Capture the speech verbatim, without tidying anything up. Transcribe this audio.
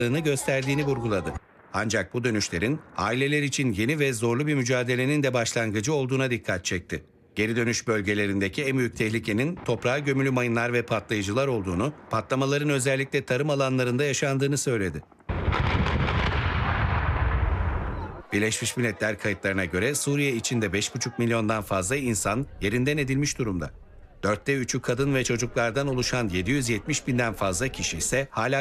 gösterdiğini vurguladı. Ancak bu dönüşlerin aileler için yeni ve zorlu bir mücadelenin de başlangıcı olduğuna dikkat çekti. Geri dönüş bölgelerindeki en büyük tehlikenin toprağa gömülü mayınlar ve patlayıcılar olduğunu, patlamaların özellikle tarım alanlarında yaşandığını söyledi. Birleşmiş Milletler kayıtlarına göre Suriye içinde beş buçuk milyondan fazla insan yerinden edilmiş durumda. Dörtte üçü kadın ve çocuklardan oluşan yedi yüz yetmiş binden fazla kişi ise hala